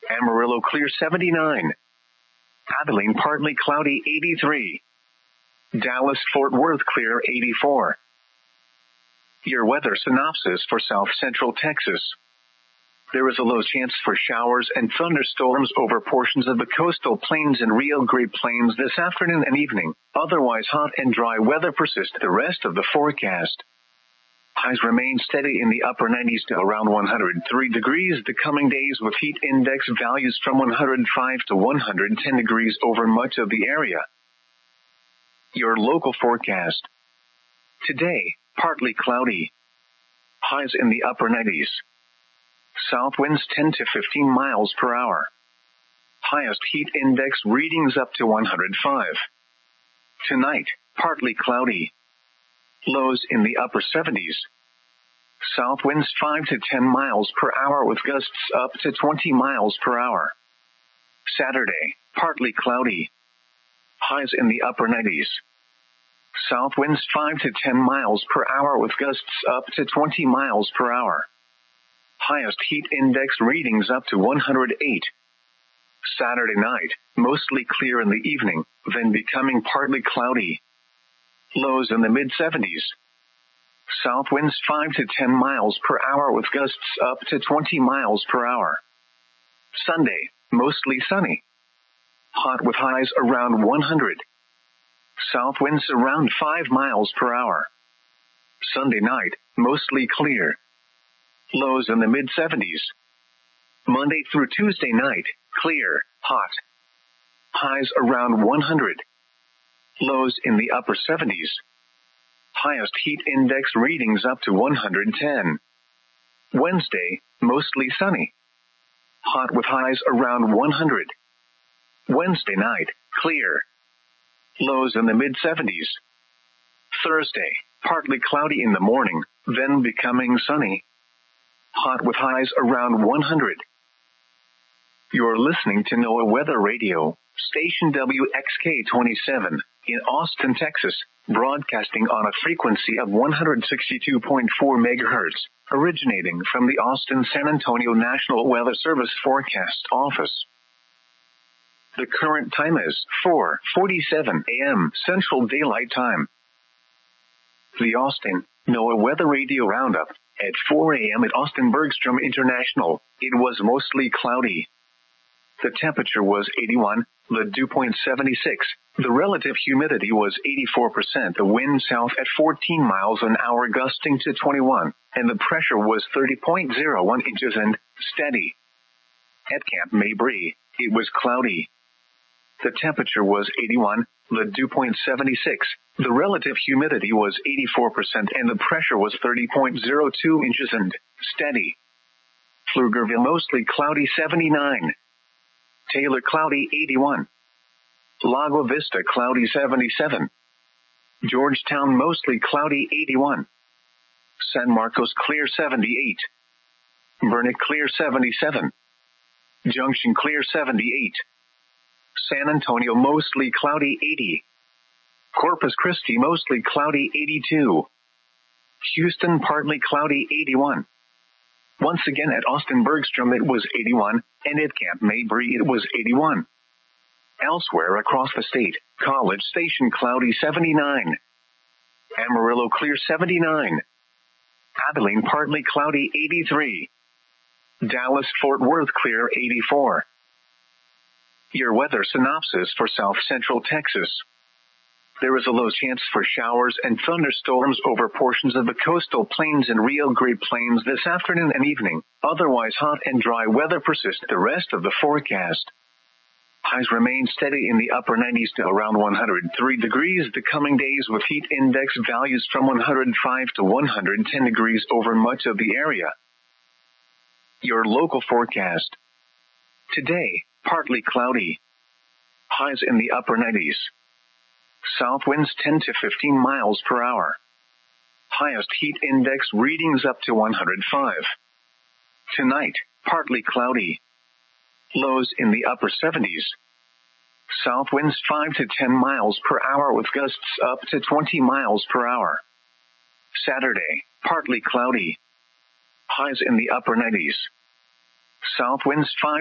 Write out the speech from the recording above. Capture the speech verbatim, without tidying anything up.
Amarillo clear seventy-nine. Abilene partly cloudy eighty-three. Dallas Fort Worth clear eighty-four. Your weather synopsis for South Central Texas. There is a low chance for showers and thunderstorms over portions of the coastal plains and Rio Grande Plains this afternoon and evening. Otherwise, hot and dry weather persists the rest of the forecast. Highs remain steady in the upper nineties to around one hundred three degrees the coming days, with heat index values from one hundred five to one hundred ten degrees over much of the area. Your local forecast. Today, partly cloudy. Highs in the upper nineties. South winds ten to fifteen miles per hour. Highest heat index readings up to one hundred five. Tonight, partly cloudy. Lows in the upper seventies. South winds five to ten miles per hour with gusts up to twenty miles per hour. Saturday, partly cloudy. Highs in the upper nineties. South winds five to ten miles per hour with gusts up to twenty miles per hour. Highest heat index readings up to one hundred eight. Saturday night, mostly clear in the evening, then becoming partly cloudy. Lows in the mid seventies. South winds five to ten miles per hour with gusts up to twenty miles per hour. Sunday, mostly sunny. Hot with highs around one hundred. South winds around five miles per hour. Sunday night, mostly clear. Lows in the mid seventies. Monday through Tuesday night, clear, hot. Highs around one hundred. Lows in the upper seventies. Highest heat index readings up to one hundred ten. Wednesday, mostly sunny. Hot with highs around one hundred. Wednesday night, clear. Lows in the mid seventies. Thursday, partly cloudy in the morning, then becoming sunny. Hot with highs around one hundred. You're listening to NOAA Weather Radio, station W X K twenty-seven, in Austin, Texas, broadcasting on a frequency of one hundred sixty-two point four megahertz, originating from the Austin-San Antonio National Weather Service Forecast Office. The current time is four forty-seven a.m. Central Daylight Time. The Austin NOAA Weather Radio Roundup. At four a.m. at Austin Bergstrom International, it was mostly cloudy. The temperature was eighty-one, the dew point seventy-six, the relative humidity was eighty-four percent, the wind south at fourteen miles an hour gusting to twenty-one, and the pressure was thirty point zero one inches and steady. At Camp Mabry, it was cloudy. The temperature was eighty-one, the dew point seventy-six, the relative humidity was eighty-four percent, and the pressure was thirty point zero two inches and steady. Pflugerville mostly cloudy seventy-nine. Taylor cloudy eighty-one. Lago Vista cloudy seventy-seven. Georgetown mostly cloudy eighty-one. San Marcos clear seventy-eight. Burnet clear seventy-seven. Junction clear seventy-eight. San Antonio mostly cloudy eighty. Corpus Christi mostly cloudy eighty-two. Houston partly cloudy eighty-one. Once again at Austin Bergstrom it was eighty-one, and at Camp Mabry it was eighty-one. Elsewhere across the state, College Station cloudy seventy-nine. Amarillo clear seventy-nine. Abilene partly cloudy eighty-three. Dallas Fort Worth clear eighty-four. Your weather synopsis for South Central Texas. There is a low chance for showers and thunderstorms over portions of the coastal plains and Rio Grande Plains this afternoon and evening. Otherwise, hot and dry weather persists the rest of the forecast. Highs remain steady in the upper nineties to around one hundred three degrees the coming days, with heat index values from one hundred five to one hundred ten degrees over much of the area. Your local forecast. Today, partly cloudy. Highs in the upper nineties. South winds ten to fifteen miles per hour. Highest heat index readings up to one hundred five. Tonight, partly cloudy. Lows in the upper seventies. South winds five to ten miles per hour with gusts up to twenty miles per hour. Saturday, partly cloudy. Highs in the upper nineties. South winds five